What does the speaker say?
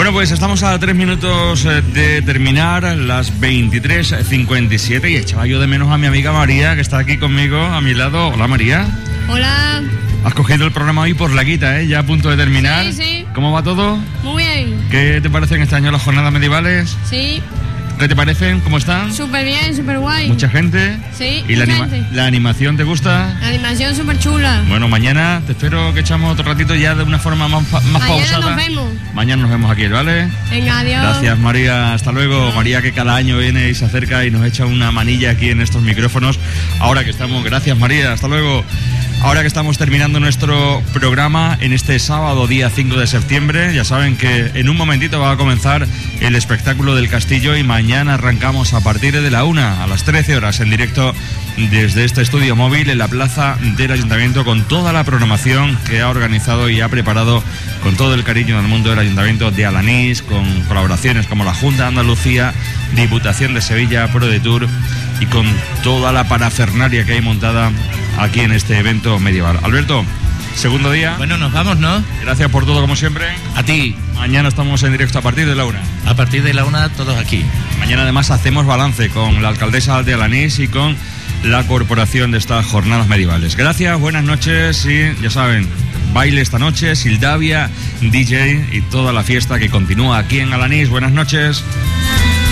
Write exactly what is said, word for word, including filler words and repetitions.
Bueno, pues estamos a tres minutos de terminar, las veintitrés cincuenta y siete, y echaba yo de menos a mi amiga María, que está aquí conmigo, a mi lado. Hola, María. Hola. Has cogido el programa hoy por la guita, ¿eh? Ya a punto de terminar. Sí, sí. ¿Cómo va todo? Muy bien. ¿Qué te parecen este año las jornadas medievales? Sí. ¿Qué te parecen? ¿Cómo están? Súper bien, súper guay. ¿Mucha gente? Sí, ¿Y la, mucha anima- gente. la animación te gusta? La animación súper chula. Bueno, mañana te espero que echamos otro ratito ya de una forma más, pa- más Mañana pausada. nos vemos. Mañana nos vemos aquí, ¿vale? Venga, adiós. Gracias, María. Hasta luego. María, que cada año viene y se acerca y nos echa una manilla aquí en estos micrófonos. Ahora que estamos... Gracias, María. Hasta luego. Ahora que estamos terminando nuestro programa en este sábado, día cinco de septiembre, ya saben que en un momentito va a comenzar el espectáculo del castillo y mañana arrancamos a partir de la una, a las trece horas, en directo desde este estudio móvil en la plaza del Ayuntamiento, con toda la programación que ha organizado y ha preparado con todo el cariño del mundo del Ayuntamiento de Alanís, con colaboraciones como la Junta de Andalucía, Diputación de Sevilla, ProDetour, y con toda la parafernalia que hay montada aquí en este evento medieval. Alberto, segundo día. Bueno, nos vamos, ¿no? Gracias por todo, como siempre. A ti. Mañana estamos en directo a partir de la una. A partir de la una, todos aquí. Mañana además hacemos balance con la alcaldesa de Alanís y con la corporación de estas jornadas medievales. Gracias, buenas noches y ya saben, baile esta noche, Sildavia, D J y toda la fiesta que continúa aquí en Alanís. Buenas noches.